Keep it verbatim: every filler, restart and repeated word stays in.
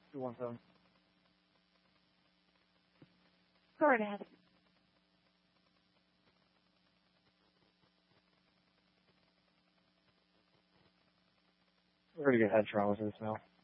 two one seven. Go right ahead. We're going to get head trauma for this now.